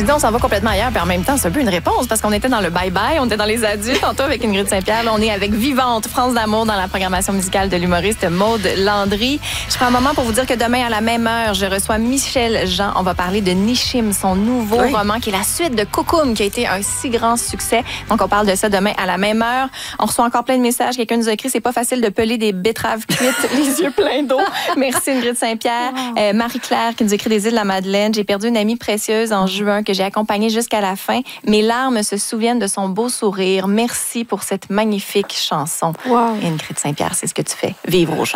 suis dit, on s'en va complètement ailleurs, puis en même temps, c'est un peu une réponse, parce qu'on était dans le bye-bye, on était dans les adultes, tantôt avec Ingrid Saint-Pierre. Là, on est avec Vivante, France d'amour, dans la programmation musicale de l'humoriste Maude Landry. Je prends un moment pour vous dire que demain, à la même heure, je reçois Michel Jean. On va parler de Nishim, son nouveau roman, qui est la suite de Cocoum, qui a été un si grand succès. Donc, on parle de ça demain à la même heure. On reçoit encore plein de messages. Quelqu'un nous a écrit, c'est pas facile de peler des betteraves cuites, les yeux pleins d'eau. Merci Ingrid Saint-Pierre. Wow. Marie-Claire qui nous écrit des îles de la Madeleine. J'ai perdu une amie précieuse en juin que j'ai accompagnée jusqu'à la fin. Mes larmes se souviennent de son beau sourire. Merci pour cette magnifique chanson. Wow. Ingrid Saint-Pierre, c'est ce que tu fais. Vivre aux gens.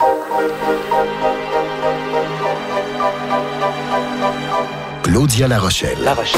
Claudia La Rochelle.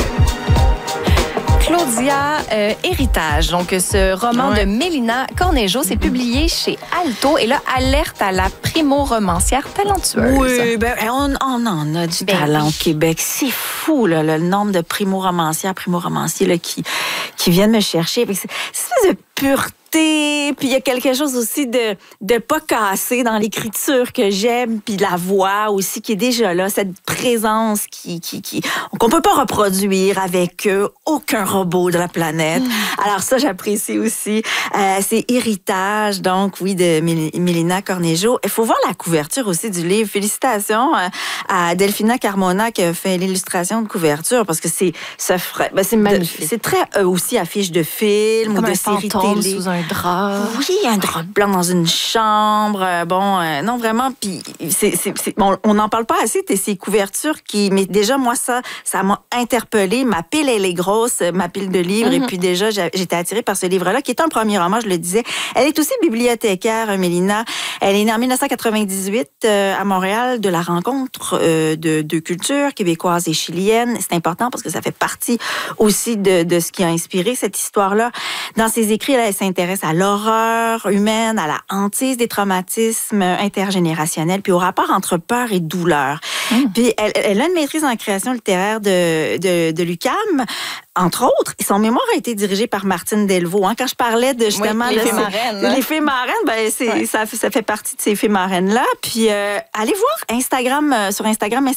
Claudia, Héritage, donc ce roman de Mélina Cornejo, c'est publié chez Alto. Et là, alerte à la primo-romancière talentueuse. Oui, ben, on en a du talent au Québec. C'est fou, là, le nombre de primo-romancières, primo-romanciers là, qui viennent me chercher. C'est une espèce de pureté. Puis il y a quelque chose aussi de pas cassé dans l'écriture que j'aime, puis la voix aussi qui est déjà là, cette présence qu'on peut pas reproduire avec aucun robot de la planète. Alors ça, j'apprécie aussi. C'est Héritage, donc oui, de Mélina Cornejo. Il faut voir la couverture aussi du livre. Félicitations à Delphina Carmona qui a fait l'illustration de couverture, parce que c'est magnifique. C'est très aussi affiche de film comme ou de un série fantôme télé. Sous un drap. Oui, un drap blanc dans une chambre. Non, vraiment. Puis, bon, on n'en parle pas assez de ces couvertures mais déjà, moi, ça m'a interpellée. Ma pile, elle est grosse, ma pile de livres. Et puis, déjà, j'étais attirée par ce livre-là, qui est un premier roman, je le disais. Elle est aussi bibliothécaire, Mélina. Elle est née en 1998 à Montréal, de la rencontre de cultures québécoises et chiliennes. C'est important parce que ça fait partie aussi de ce qui a inspiré cette histoire-là. Dans ses écrits, elle s'intéresse à l'horreur humaine, à la hantise des traumatismes intergénérationnels, puis au rapport entre peur et douleur. Puis elle a une maîtrise en création littéraire de l'UQAM, entre autres. Son mémoire a été dirigé par Martine Delvaux. Quand je parlais de justement les fées marraines. Les fées marraines, ça fait partie de ces fées marraines-là. Puis allez voir Instagram, sur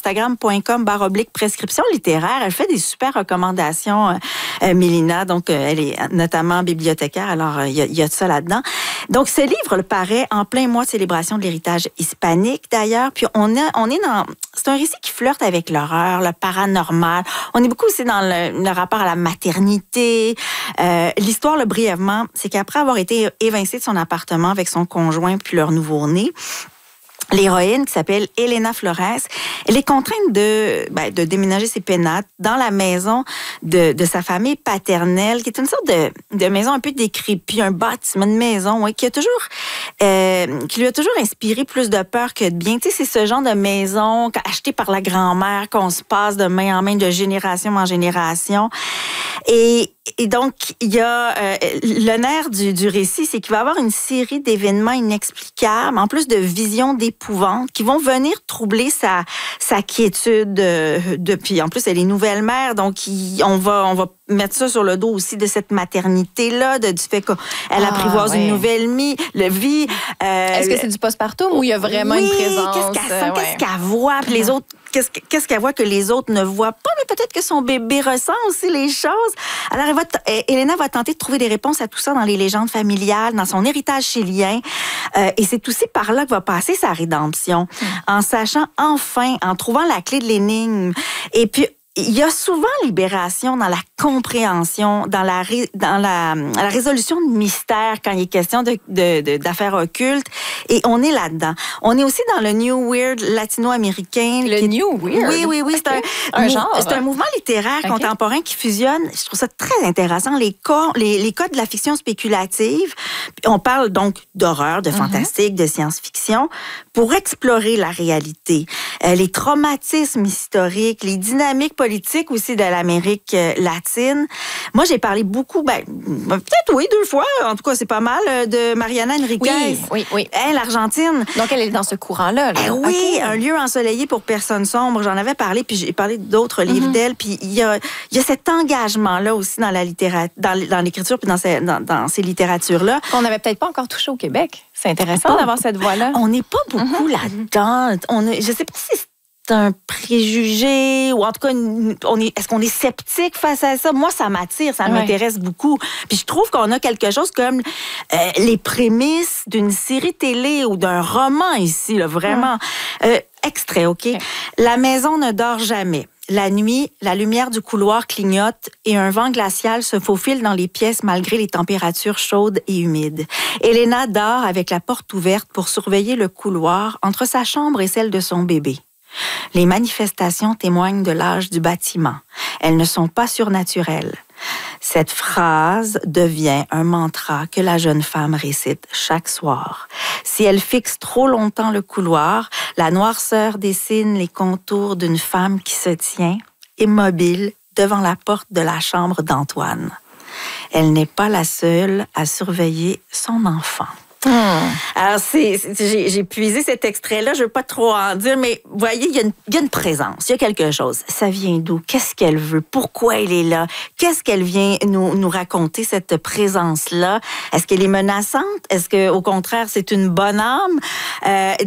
instagram.com/prescription littéraire. Elle fait des super recommandations, Mélina. Donc, elle est notamment bibliothécaire. Alors, il y a de ça là-dedans. Donc, ce livre paraît en plein mois de célébration de l'héritage hispanique, d'ailleurs. Puis, on est dans... C'est un récit qui flirte avec l'horreur, le paranormal. On est beaucoup aussi dans le rapport à la maternité. L'histoire, brièvement, c'est qu'après avoir été évincée de son appartement avec son conjoint puis leur nouveau-né, l'héroïne, qui s'appelle Elena Flores, elle est contrainte de déménager ses pénates dans la maison de sa famille paternelle, qui est une sorte de maison un peu décrépite, un bâtiment de maison, qui lui a toujours inspiré plus de peur que de bien. Tu sais, c'est ce genre de maison achetée par la grand-mère qu'on se passe de main en main, de génération en génération. Et donc, il y a le nerf du récit, c'est qu'il va y avoir une série d'événements inexplicables, en plus de visions d'épouvante, qui vont venir troubler sa quiétude. Puis en plus, elle est nouvelle mère, donc on va mettre ça sur le dos aussi de cette maternité-là, du fait qu'elle apprivoise une nouvelle vie. Est-ce que c'est du postpartum ou il y a vraiment une présence? Qu'est-ce qu'elle sent, qu'est-ce qu'elle voit, puis les autres, qu'est-ce qu'elle voit que les autres ne voient pas, mais peut-être que son bébé ressent aussi les choses. Alors, Elena va tenter de trouver des réponses à tout ça dans les légendes familiales, dans son héritage chilien. Et c'est aussi par là que va passer sa rédemption, en sachant enfin, en trouvant la clé de l'énigme. Et puis, il y a souvent libération dans la compréhension, dans la résolution de mystères quand il est question d'affaires occultes. Et on est là-dedans. On est aussi dans le New Weird latino-américain. New Weird? Oui. Okay. C'est un genre. C'est un mouvement littéraire contemporain qui fusionne. Je trouve ça très intéressant. Les codes de la fiction spéculative. On parle donc d'horreur, de fantastique, de science-fiction pour explorer la réalité. Les traumatismes historiques, les dynamiques politiques aussi de l'Amérique latine. Moi, j'ai parlé beaucoup, peut-être 2 fois, en tout cas, c'est pas mal, de Mariana Enriquez. Oui. L'Argentine. Donc, elle est dans ce courant-là. Oui, un lieu ensoleillé pour personnes sombres. J'en avais parlé, puis j'ai parlé d'autres livres d'elle. Puis il y a cet engagement-là aussi dans la littérature, dans l'écriture, puis dans ces littératures-là. Qu'on n'avait peut-être pas encore touché au Québec. C'est intéressant d'avoir cette voix-là. On n'est pas beaucoup là-dedans. Je sais pas si un préjugé ou en tout cas, est-ce qu'on est sceptique face à ça? Moi, ça m'attire, ça m'intéresse beaucoup. Puis je trouve qu'on a quelque chose comme les prémices d'une série télé ou d'un roman ici, là, vraiment. Extrait, OK? La maison ne dort jamais. La nuit, la lumière du couloir clignote et un vent glacial se faufile dans les pièces malgré les températures chaudes et humides. Elena dort avec la porte ouverte pour surveiller le couloir entre sa chambre et celle de son bébé. Les manifestations témoignent de l'âge du bâtiment. Elles ne sont pas surnaturelles. Cette phrase devient un mantra que la jeune femme récite chaque soir. Si elle fixe trop longtemps le couloir, la noirceur dessine les contours d'une femme qui se tient, immobile, devant la porte de la chambre d'Antoine. Elle n'est pas la seule à surveiller son enfant. Alors, j'ai puisé cet extrait-là, je ne veux pas trop en dire, mais vous voyez, il y a une présence, il y a quelque chose. Ça vient d'où? Qu'est-ce qu'elle veut? Pourquoi elle est là? Qu'est-ce qu'elle vient nous raconter, cette présence-là? Est-ce qu'elle est menaçante? Est-ce qu'au contraire, c'est une bonne âme?